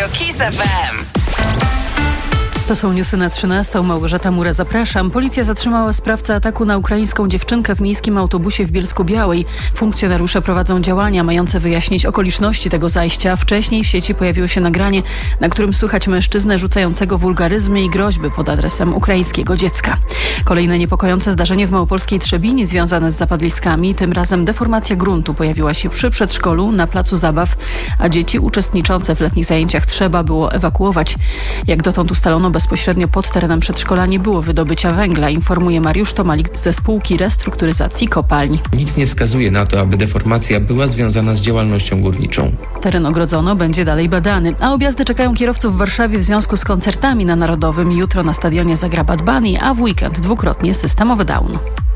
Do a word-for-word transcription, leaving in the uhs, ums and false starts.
Radio Kiss F M. To są newsy na trzynastą. Małgorzata Mura, zapraszam. Policja zatrzymała sprawcę ataku na ukraińską dziewczynkę w miejskim autobusie w Bielsku-Białej. Funkcjonariusze prowadzą działania mające wyjaśnić okoliczności tego zajścia. Wcześniej w sieci pojawiło się nagranie, na którym słychać mężczyznę rzucającego wulgaryzmy i groźby pod adresem ukraińskiego dziecka. Kolejne niepokojące zdarzenie w małopolskiej Trzebini związane z zapadliskami. Tym razem deformacja gruntu pojawiła się przy przedszkolu na placu zabaw, a dzieci uczestniczące w letnich zajęciach trzeba było ewakuować. Jak dotąd ustalono, bezpośrednio pod terenem przedszkola nie było wydobycia węgla, informuje Mariusz Tomalik ze spółki restrukturyzacji kopalń. Nic nie wskazuje na to, aby deformacja była związana z działalnością górniczą. Teren ogrodzono, będzie dalej badany, a objazdy czekają kierowców w Warszawie w związku z koncertami na Narodowym. Jutro na stadionie zagra Bad Bunny, a w weekend dwukrotnie systemowy down.